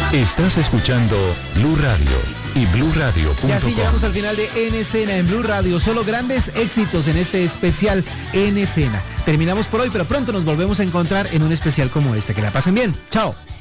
Estás escuchando Blue Radio y BlueRadio.com. Y así llegamos al final de En Escena en Blue Radio. Solo grandes éxitos en este especial En Escena. Terminamos por hoy, pero pronto nos volvemos a encontrar en un especial como este. Que la pasen bien. Chao.